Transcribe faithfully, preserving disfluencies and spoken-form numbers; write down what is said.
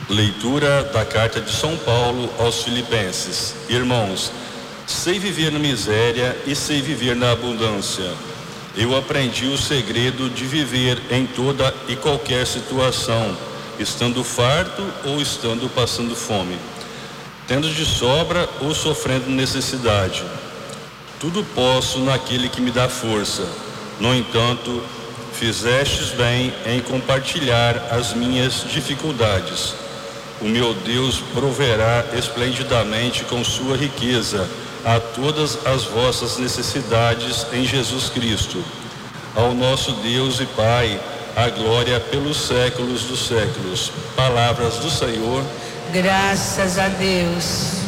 Leitura da carta de São Paulo aos Filipenses. Irmãos, sei viver na miséria e sei viver na abundância. Eu aprendi o segredo de viver em toda e qualquer situação, estando farto ou estando passando fome, tendo de sobra ou sofrendo necessidade. Tudo posso naquele que me dá força. No entanto, fizestes bem em compartilhar as minhas dificuldades. O meu Deus proverá esplendidamente com sua riqueza a todas as vossas necessidades em Jesus Cristo. Ao nosso Deus e Pai, a glória pelos séculos dos séculos. Palavras do Senhor. Graças a Deus.